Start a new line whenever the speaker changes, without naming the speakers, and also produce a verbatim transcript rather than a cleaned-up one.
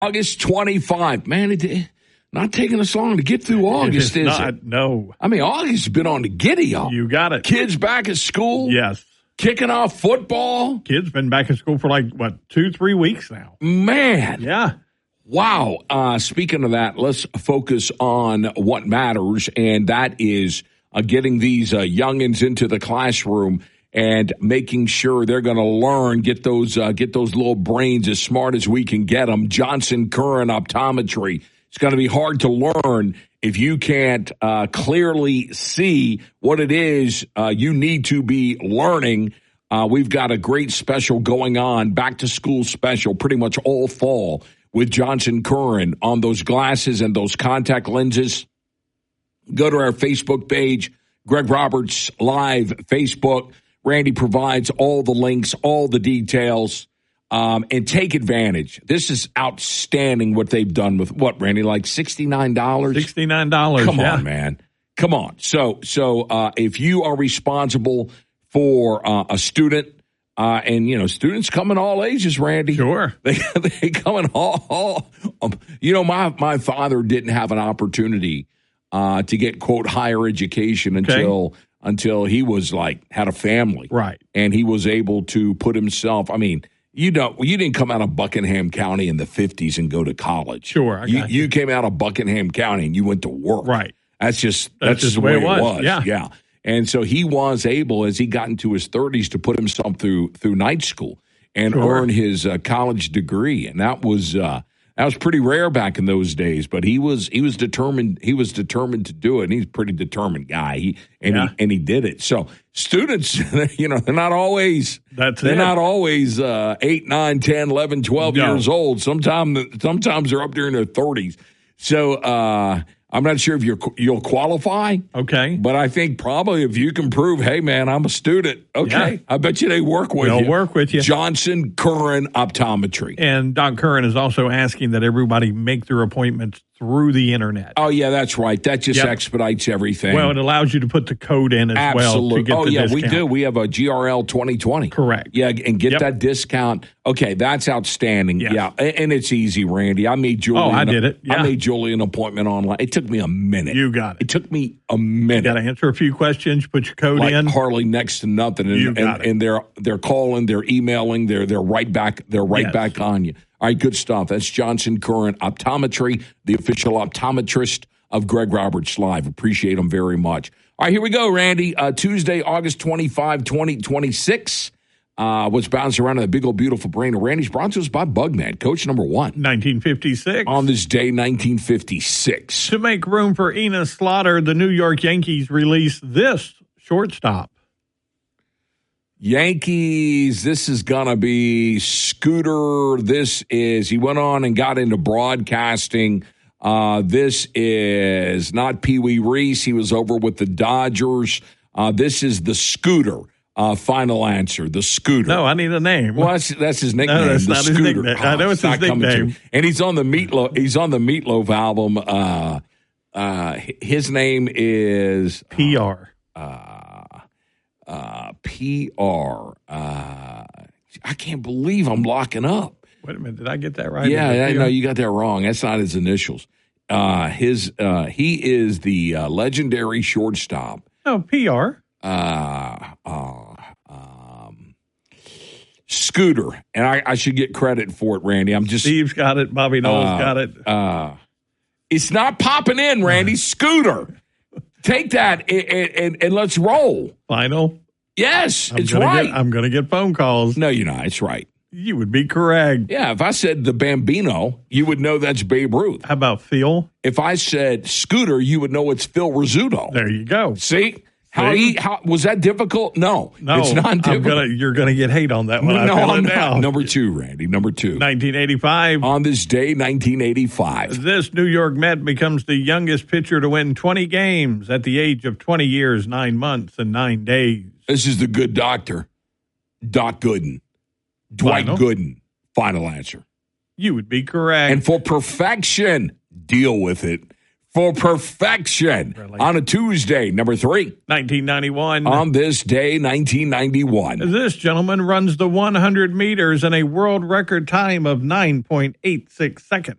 August twenty-fifth. Man, it, not taking us long to get through August, is
not,
it?
No.
I mean, August has been on the giddy, y'all.
You got it.
Kids back at school.
Yes.
Kicking off football.
Kids been back in school for like, what, two, three weeks now.
Man.
Yeah.
Wow. Uh, speaking of that, let's focus on what matters, and that is uh, getting these uh, youngins into the classroom and making sure they're going to learn, get those uh, get those little brains as smart as we can get them. Johnson Curran Optometry. It's going to be hard to learn if you can't uh, clearly see what it is uh, you need to be learning. Uh, we've got a great special going on, back to school special, pretty much all fall with Johnson Curran on those glasses and those contact lenses. Go to our Facebook page, Greg Roberts Live Facebook. Randy provides all the links, all the details, um, and take advantage. This is outstanding what they've done with what, Randy, like sixty-nine dollars?
sixty-nine dollars.
Come
yeah.
on, man. Come on. So, so uh, if you are responsible for uh, a student, uh, and, you know, students come in all ages, Randy.
Sure.
They, they come in all, all um, you know, my, my father didn't have an opportunity uh, to get, quote, higher education
Okay.
until – until he was like, had a family.
Right.
And he was able to put himself, I mean, you don't, you didn't come out of Buckingham County in the fifties and go to college.
Sure. I
you,
got
you
you.
came out of Buckingham County and you went to work.
Right.
That's just,
That's
that's,
just
the way, it was.
Yeah.
Yeah. And so he was able, as he got into his thirties, to put himself through, through night school and
Sure.
earn his uh, college degree. And that was, uh, that was pretty rare back in those days, but he was he was determined he was determined to do it, and he's a pretty determined guy. He and
Yeah.
he and he did it. So students, you know, they're not always
That's
they're
it.
not always uh, eight, nine, ten, eleven, twelve
No.
years old. Sometimes sometimes they're up there in their thirties. So uh, I'm not sure if you're you'll qualify.
Okay.
But I think probably if you can prove, hey, man, I'm a student, okay,
Yeah.
I bet you they work with
They'll
you.
work with you.
Johnson Curran Optometry.
And Doc Curran is also asking that everybody make their appointments through the internet.
Oh, yeah, that's right. That just
Yep.
expedites everything.
Well, it allows you to put the code in as
Absolutely.
well to get
oh,
the
yeah,
discount.
we do. We have a G R L twenty twenty.
Correct.
Yeah, and get
Yep.
that discount. Okay, that's outstanding.
Yes.
Yeah, and, and it's easy, Randy. I made Julie.
Oh, I
an-
did it. Yeah.
I made Julie an appointment online. It took me a minute.
You got it.
It took me a minute.
You got to answer a few questions, put your code
like
in.
hardly next to nothing, and,
You got
and,
it.
and they're they're calling, they're emailing, they're they're right back, they're right
Yes.
back on you. All right, good stuff. That's Johnson Curran Optometry, the official optometrist of Greg Roberts Live. Appreciate them very much. All right, here we go, Randy. Uh, Tuesday, August twenty-fifth, twenty twenty-six. Uh, what's bouncing around in the big old beautiful brain of Randy's brought to us by Bugman, coach number one.
nineteen fifty-six.
On this day, nineteen fifty-six.
To make room for Enos Slaughter, the New York Yankees released this shortstop.
Yankees, this is going to be Scooter. This is, he went on and got into broadcasting. Uh, this is not Pee Wee Reese. He was over with the Dodgers. Uh, this is the Scooter. Uh, final answer, the Scooter.
No, I need a name.
Well, that's, that's his nickname.
that's
the
not his
Scooter.
nickname. I know it's
not
his
coming to
nickname.
me. And he's on the Meatloaf. He's on the Meatloaf album. Uh, uh, his name is
P R.
uh, uh, P R. Uh, I can't believe I'm locking up.
Wait a minute. Did I get that right?
Yeah,
Is it
I
P R?
know you got that wrong. That's not his initials. Uh, his uh, he is the uh, legendary shortstop.
No, P R.
Uh, uh, um, Scooter, and I, I should get credit for it, Randy. I'm just
Steve's got it. Bobby Knowles
uh,
got it.
Uh, it's not popping in, Randy. Scooter, take that and, and, and let's roll.
Final.
Yes,
I'm
it's
gonna
right.
Get, I'm going to get phone calls.
No, you're not. It's right.
You would be correct.
Yeah, if I said the Bambino, you would know that's Babe Ruth.
How about Phil?
If I said Scooter, you would know it's Phil Rizzuto.
There you go.
See? How
See?
he how was that difficult? No,
No,
it's not
I'm
difficult.
gonna, you're going to get hate on that one. I
no,
feel
I'm
it now.
not. Number two, Randy. Number two.
nineteen eighty-five.
On this day, nineteen eighty-five.
This New York Met becomes the youngest pitcher to win twenty games at the age of twenty years, nine months, and nine days.
This is the good doctor, Doc Gooden, Dwight
Final.
Gooden. Final answer.
You would be correct.
And for perfection, deal with it. for perfection
Really?
on a Tuesday. Number three.
nineteen ninety-one.
On this day, nineteen ninety-one.
This gentleman runs the one hundred meters in a world record time of nine point eight six seconds.